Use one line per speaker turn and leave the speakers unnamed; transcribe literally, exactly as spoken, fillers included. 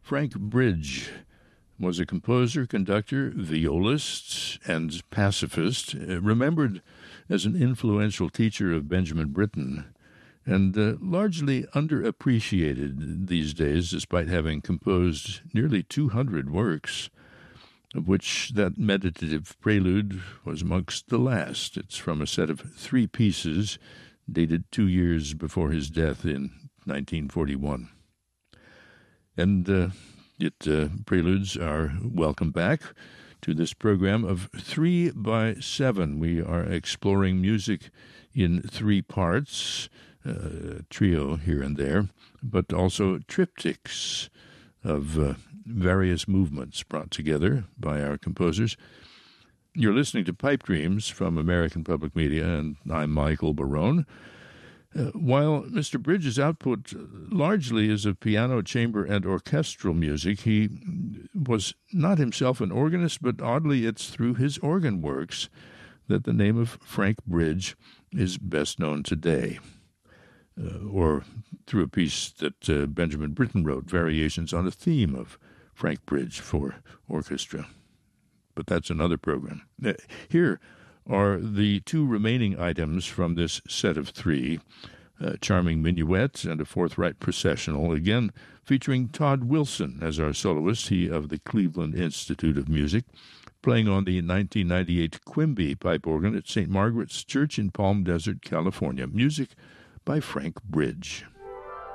Frank Bridge was a composer, conductor, violist, and pacifist, uh, remembered as an influential teacher of Benjamin Britten, and uh, largely underappreciated these days, despite having composed nearly two hundred works, of which that meditative prelude was amongst the last. It's from a set of three pieces dated two years before his death in nineteen forty-one. And uh, it uh, preludes are welcome back to this program of Three by Seven. We are exploring music in three parts, uh, trio here and there, but also triptychs of uh, various movements brought together by our composers. You're listening to Pipe Dreams from American Public Media, and I'm Michael Barone. Uh, while Mister Bridges' output largely is of piano, chamber, and orchestral music, he was not himself an organist, but oddly it's through his organ works that the name of Frank Bridge is best known today, uh, or through a piece that uh, Benjamin Britten wrote, Variations on a Theme of Frank Bridge for Orchestra. But that's another program. Uh, here are the two remaining items from this set of three, a charming minuet and a forthright processional, again featuring Todd Wilson as our soloist, he of the Cleveland Institute of Music, playing on the nineteen ninety-eight Quimby pipe organ at Saint Margaret's Church in Palm Desert, California. Music by Frank Bridge.